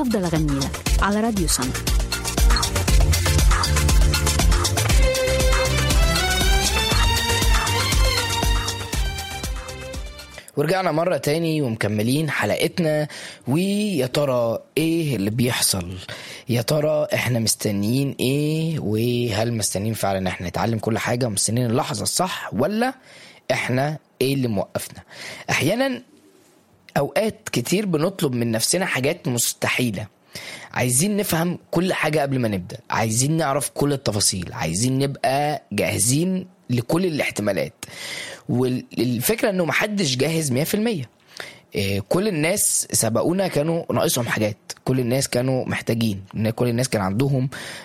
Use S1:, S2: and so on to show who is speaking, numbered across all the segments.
S1: هفضل أغني لك على راديو سما.
S2: ورجعنا مرة تاني ومكملين حلقتنا. ويا ترى ايه اللي بيحصل؟ يا ترى احنا مستنيين ايه؟ وهل مستنيين فعلا احنا نتعلم كل حاجة ومستنيين اللحظة الصح، ولا احنا ايه اللي موقفنا؟ احيانا اوقات كتير بنطلب من نفسنا حاجات مستحيلة، عايزين نفهم كل حاجة قبل ما نبدأ، عايزين نعرف كل التفاصيل، عايزين نبقى جاهزين لكل الاحتمالات. والفكرة انه محدش جاهز 100%. كل الناس سبقونا كانوا ناقصهم حاجات، كل الناس كانوا محتاجين، كل الناس كان عندهم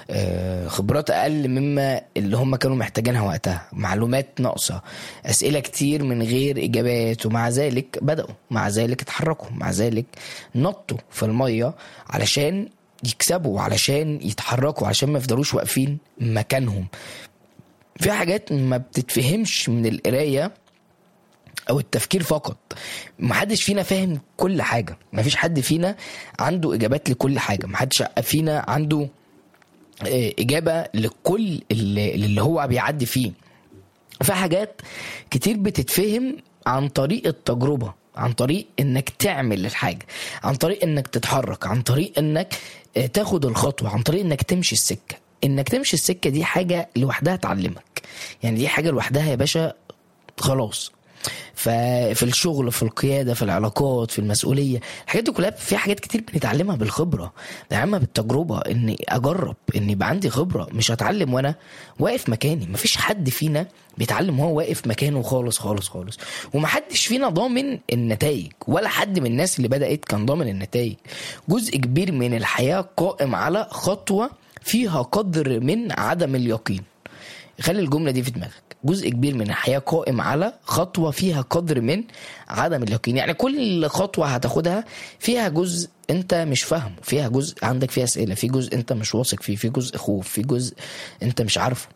S2: خبرات اقل مما اللي هم كانوا محتاجينها وقتها، معلومات ناقصة، اسئلة كتير من غير اجابات، ومع ذلك بدأوا، مع ذلك اتحركوا، مع ذلك نطوا في المية علشان يكسبوا، علشان يتحركوا، علشان ما يفضلوش واقفين مكانهم. في حاجات ما بتتفهمش من القراية او التفكير فقط. محدش فينا فاهم كل حاجة، مفيش حد فينا عنده اجابات لكل حاجة، محدش فينا عنده اجابة لكل اللي هو بيعدي فيه. في حاجات كتير بتتفهم عن طريق التجربة، عن طريق انك تعمل الحاجة، عن طريق انك تتحرك، عن طريق انك تاخد الخطوة، عن طريق انك تمشي السكة. انك تمشي السكة دي حاجة لوحدها تعلمك، يعني دي حاجة لوحدها يا باشا خلاص. ففي الشغل، في القيادة، في العلاقات، في المسؤولية، الحاجات دي كلها في حاجات كتير بنتعلمها بالخبرة، بنتعلمها بالتجربة، اني اجرب، اني يبقى عندي خبرة. مش هتعلم وانا واقف مكاني. مفيش حد فينا بيتعلم وهو واقف مكانه خالص خالص خالص. ومحدش فينا ضامن النتائج، ولا حد من الناس اللي بدأت كان ضامن النتائج. جزء كبير من الحياة قائم على خطوة فيها قدر من عدم اليقين. خلي الجملة دي في دماغك. جزء كبير من الحياة قائم على خطوة فيها قدر من عدم اليقين. يعني كل خطوة هتاخدها فيها جزء انت مش فاهمه، فيها جزء عندك فيها أسئلة، في جزء انت مش واثق فيه، في جزء خوف، في جزء انت مش عارفه.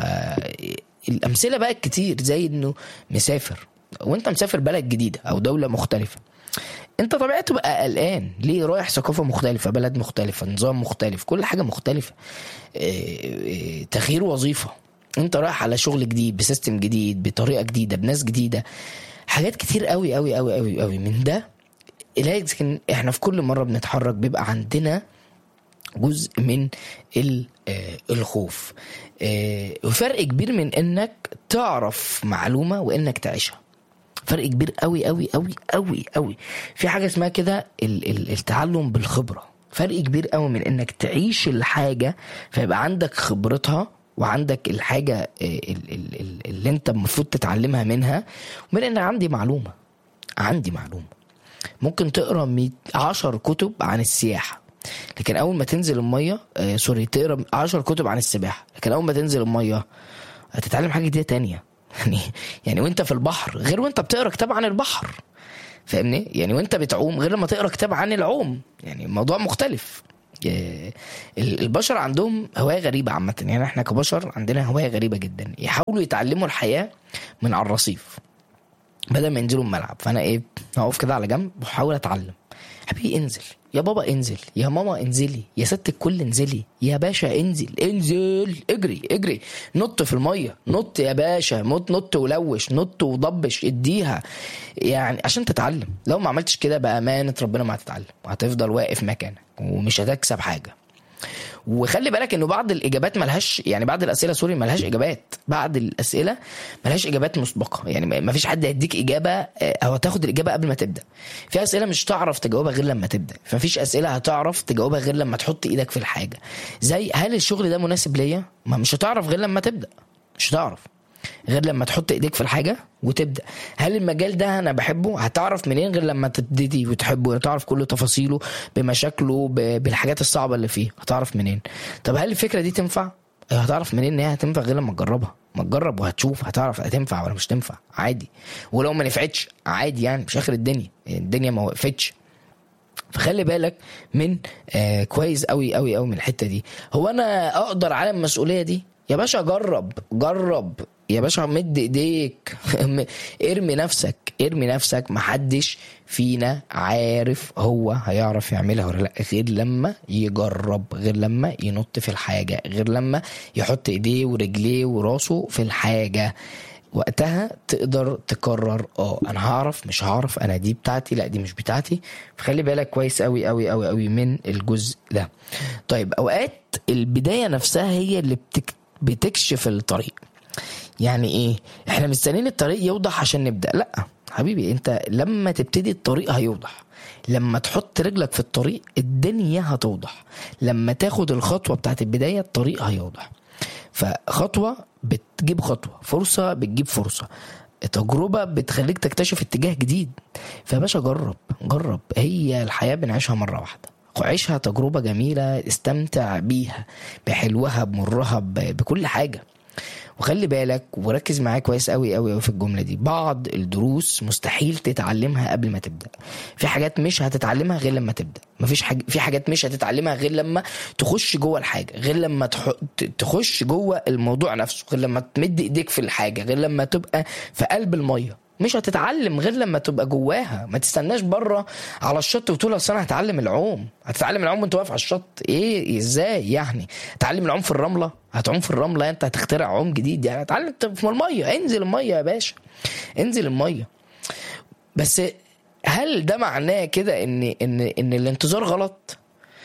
S2: فالأمثلة بقى كتير، زي انه مسافر، وانت مسافر بلد جديدة او دولة مختلفة، انت طبيعي تبقى قلقان. ليه؟ رايح ثقافة مختلفة، بلد مختلفة، نظام مختلف، كل حاجة مختلفة، تغيير وظيفة، انت رايح على شغل جديد، بسيستم جديد، بطريقة جديدة، بناس جديدة، حاجات كتير قوي قوي قوي قوي قوي من ده. لكن احنا في كل مرة بنتحرك بيبقى عندنا جزء من الخوف. وفرق كبير من انك تعرف معلومة وانك تعيشها، فرق كبير قوي قوي قوي قوي قوي. في حاجة اسمها كده التعلم بالخبرة. فرق كبير قوي من انك تعيش الحاجة فيبقى عندك خبرتها وعندك الحاجة اللي انت المفروض تتعلمها منها، ومن ان عندي معلومة ممكن تقرأ 10 كتب عن السياحة، لكن اول ما تنزل المية تقرأ 10 كتب عن السباحة، لكن اول ما تنزل المية هتتعلم حاجة جديدة تانية. يعني وانت في البحر غير وانت بتقرأ كتاب عن البحر، فاهمني؟ يعني وانت بتعوم غير لما تقرأ كتاب عن العوم، يعني الموضوع مختلف. البشر عندهم هواية غريبة عامة، يعني احنا كبشر عندنا هواية غريبة جدا، يحاولوا يتعلموا الحياة من على الرصيف بدل ما ينزلوا الملعب. فانا هقف كده على جنب وحاول اتعلم. حبيبي انزل، يا بابا انزل، يا ماما انزلي، يا ست الكل انزلي، يا باشا انزل، اجري، نط في المية، نط يا باشا، نط ولوش، نط وضبش، اديها يعني عشان تتعلم. لو ما عملتش كده بأمانة ربنا ما هتتعلم، وهتفضل واقف مكانك ومش هتكسب حاجة. وخلي بالك انه بعض الاجابات ملهاش، يعني بعض الاسئله ملهاش اجابات، بعض الاسئله ملهاش اجابات مسبقه، يعني ما فيش حد يديك اجابه او تاخد الاجابه قبل ما تبدا. في اسئله مش تعرف تجاوبها غير لما تبدا، فمفيش اسئله هتعرف تجاوبها غير لما تحط ايدك في الحاجه. زي هل الشغل ده مناسب ليا؟ ما مش هتعرف غير لما تبدا، مش هتعرف غير لما تحط ايديك في الحاجه وتبدا. هل المجال ده انا بحبه؟ هتعرف منين غير لما تبتدي وتحبه، هتعرف كل تفاصيله بمشاكله بالحاجات الصعبه اللي فيه، هتعرف منين؟ طب هل الفكره دي تنفع؟ هتعرف منين ان هي هتنفع غير لما تجربها؟ ما تجرب وهتشوف، هتعرف هتنفع ولا مش تنفع، عادي. ولو ما نفعتش عادي، يعني مش اخر الدنيا ما وقفتش. فخلي بالك من كويس قوي قوي قوي من الحته دي. هو انا اقدر على المسؤوليه دي؟ يا باشا جرب يا باشا مد ايديك ارمي نفسك. محدش فينا عارف هو هيعرف يعملها ولا لا غير لما يجرب، غير لما ينط في الحاجة، غير لما يحط ايديه ورجليه وراسه في الحاجة. وقتها تقدر تقرر انا هعرف مش هعرف، انا دي بتاعتي لا دي مش بتاعتي. فخلي بالك كويس قوي قوي قوي قوي من الجزء ده. طيب اوقات البداية نفسها هي اللي بتكشف الطريق. يعني ايه؟ احنا مستنيين الطريق يوضح عشان نبدأ. لا حبيبي، انت لما تبتدي الطريق هيوضح. لما تحط رجلك في الطريق الدنيا هتوضح. لما تاخد الخطوة بتاعت البداية الطريق هيوضح. فخطوة بتجيب خطوة، فرصة بتجيب فرصة، تجربة بتخليك تكتشف اتجاه جديد. فباشا جرب. هي الحياة بنعيشها مرة واحدة، عيشها تجربة جميلة، استمتع بيها بحلوها بمرها بكل حاجة. وخلي بالك وركز معايا كويس قوي قوي في الجملة دي. بعض الدروس مستحيل تتعلمها قبل ما تبدأ. في حاجات مش هتتعلمها غير لما تبدأ. مفيش حاجة، في حاجات مش هتتعلمها غير لما تخش جوه الحاجة، غير لما تخش جوه الموضوع نفسه، غير لما تمد ايديك في الحاجة، غير لما تبقى في قلب المية. مش هتتعلم غير لما تبقى جواها. ما تستناش بره على الشط وتقول اصل انا هتعلم العوم. هتتعلم العوم وانت واقف على الشط؟ ايه ازاي يعني؟ هتعلم العوم في الرمله؟ هتعوم في الرمله؟ انت هتخترع عوم جديد يعني؟ هتعلم في الميه. انزل الميه يا باشا، انزل الميه. بس هل ده معناه كده ان الانتظار غلط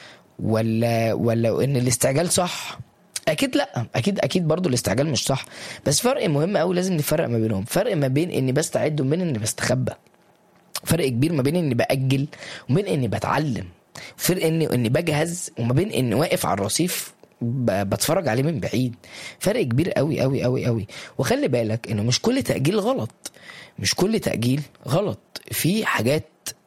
S2: ولا ان الاستعجال صح؟ اكيد لا، اكيد برضو الاستعجال مش صح. بس فرق مهم قوي لازم نفرق ما بينهم. فرق ما بين اني بستعد وبين اني بستخبى. فرق كبير ما بين اني باجل وبين اني بتعلم. فرق اني بجهز وما بين اني واقف على الرصيف بتفرج عليه من بعيد. فرق كبير قوي قوي قوي قوي. وخلي بالك انه مش كل تأجيل غلط. مش كل تأجيل غلط. في حاجات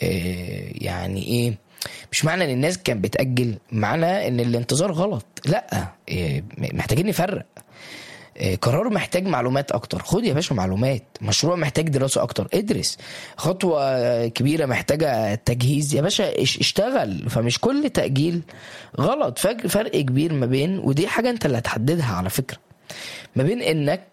S2: يعني ايه، مش معنى ان الناس كانت بتأجل معنى ان الانتظار غلط. لا، محتاجين نفرق. قرار محتاج معلومات اكتر، خد يا باشا معلومات. مشروع محتاج دراسة اكتر، ادرس. خطوة كبيرة محتاجة تجهيز، يا باشا اشتغل. فمش كل تأجيل غلط. فرق كبير ما بين، ودي حاجة انت اللي هتحددها على فكرة، ما بين انك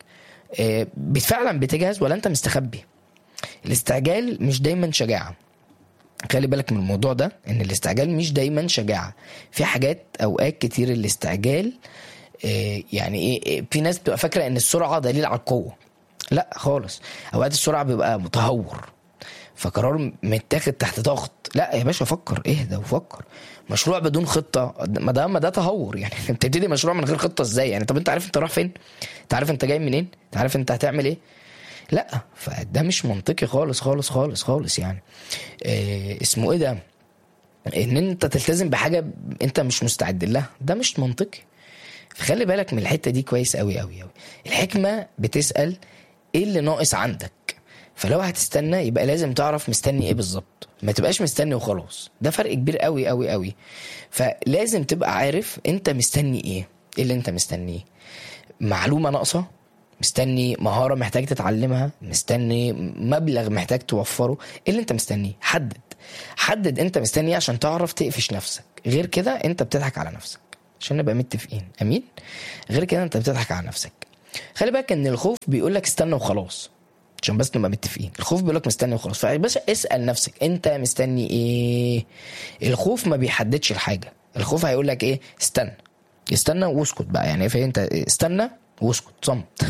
S2: فعلا بتجهز ولا انت مستخبي. الاستعجال مش دايما شجاعة. خلي بالك من الموضوع ده، ان الاستعجال مش دايما شجاعة. في حاجات اوقات كتير الاستعجال يعني ايه، في ناس بتبقى فاكرة ان السرعة دليل على القوة. لا خالص، اوقات السرعة بيبقى متهور، فقرار متاخد تحت ضغط. لا يا باشا، فكر، اهدى وفكر. مشروع بدون خطة ما ده تهور يعني. انت تبتدي مشروع من غير خطة ازاي يعني؟ طب انت عارف انت رايح فين؟ انت عارف انت جاي منين؟ انت عارف انت هتعمل ايه؟ لا، فده مش منطقي خالص خالص خالص خالص يعني. اسمه ايه ده، ان انت تلتزم بحاجة انت مش مستعد لها، ده مش منطقي. فخلي بالك من الحتة دي كويس قوي قوي قوي. الحكمة بتسأل ايه اللي ناقص عندك. فلو هتستنى يبقى لازم تعرف مستني ايه بالظبط، ما تبقاش مستني وخلاص. ده فرق كبير قوي قوي قوي. فلازم تبقى عارف انت مستني ايه اللي انت مستنيه. معلومة ناقصة، مستني مهارة محتاج تتعلمها، مستني مبلغ محتاج توفره، ايه اللي انت مستنيه؟ حدد انت مستني عشان تعرف تقفش نفسك. غير كده انت بتضحك على نفسك، عشان نبقى متفقين. امين؟ غير كده انت بتضحك على نفسك. خلي بالك ان الخوف بيقولك استنى وخلاص، عشان بس نبقى متفقين. الخوف بيقولك مستني وخلاص. فبس اسأل نفسك انت مستني ايه. الخوف ما بيحددش الحاجة. الخوف هيقولك ايه؟ استنى واسكت بقى يعني. فانت استنى واسكت، صمت.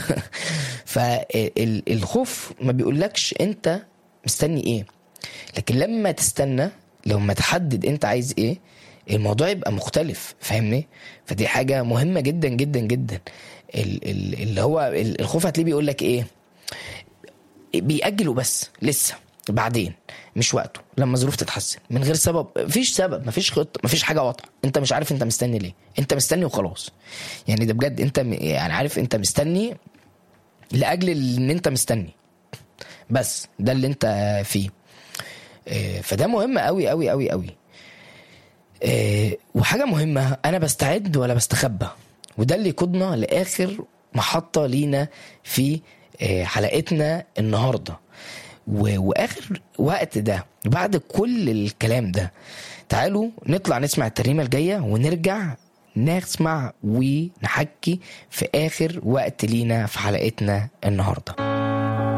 S2: فالخوف ما بيقولكش انت مستني ايه. لكن لما تستنى، لو ما تحدد انت عايز ايه، الموضوع يبقى مختلف. فاهمني؟ فدي حاجة مهمة جدا جدا جدا. اللي هو الخوف هتلاقيه بيقولك ايه، بيأجلوا بس لسه بعدين، مش وقته، لما ظروف تتحسن. من غير سبب، مفيش سبب، مفيش خطة، مفيش حاجة واضحة. انت مش عارف انت مستني ليه. انت مستني وخلاص يعني. ده بجد انت يعني عارف انت مستني لأجل ان انت مستني بس. ده اللي انت فيه. فده مهم قوي قوي قوي قوي. وحاجة مهمة، انا بستعد ولا بستخبى. وده اللي يقودنا لآخر محطة لينا في حلقتنا النهاردة. واخر وقت ده بعد كل الكلام ده، تعالوا نطلع نسمع الترنيمة الجاية ونرجع نسمع ونحكي في آخر وقت لينا في حلقتنا النهاردة.